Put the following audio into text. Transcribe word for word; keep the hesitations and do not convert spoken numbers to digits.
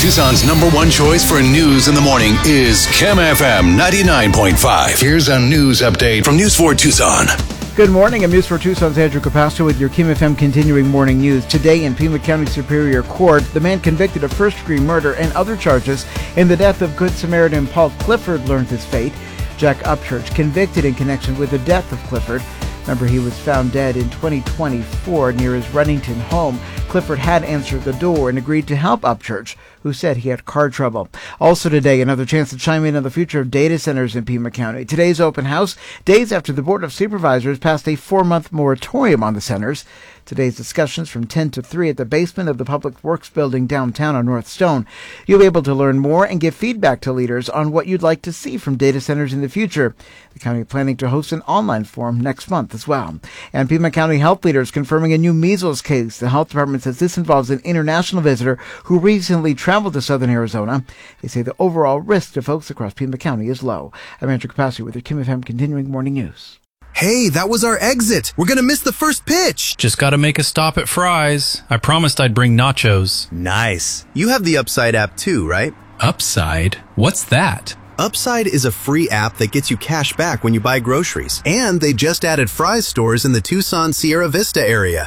Tucson's number one choice for news in the morning is Chem F M ninety-nine point five. Here's a news update from News four Tucson. Good morning. I'm News four Tucson's Andrew Capasto with your Chem F M continuing morning news. Today in Pima County Superior Court, the man convicted of first-degree murder and other charges in the death of Good Samaritan Paul Clifford learned his fate. Jack Upchurch convicted in connection with the death of Clifford. Remember, he was found dead in twenty twenty-four near his Runnington home. Clifford had answered the door and agreed to help Upchurch, who said he had car trouble. Also today, another chance to chime in on the future of data centers in Pima County. Today's open house, days after the Board of Supervisors passed a four-month moratorium on the centers. Today's discussions from ten to three at the basement of the Public Works Building downtown on North Stone. You'll be able to learn more and give feedback to leaders on what you'd like to see from data centers in the future. The county planning to host an online forum next month as well. And Pima County health leaders confirming a new measles case. The health department says this involves an international visitor who recently traveled to southern Arizona. They say the overall risk to folks across Pima County is low. I'm Andrew Capasso with your Chem F M continuing morning news. Hey, that was our exit. We're gonna miss the first pitch. Just gotta make a stop at Fry's. I promised I'd bring nachos. Nice. You have the Upside app too, right? Upside? What's that? Upside is a free app that gets you cash back when you buy groceries. And they just added Fry's stores in the Tucson Sierra Vista area.